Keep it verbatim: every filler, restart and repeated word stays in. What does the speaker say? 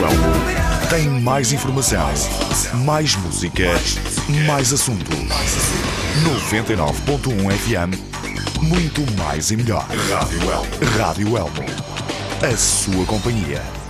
Elmo tem mais informação, mais música, mais assuntos. noventa e nove ponto um F M, muito mais e melhor. Rádio Elmo. Rádio Elmo. A sua companhia.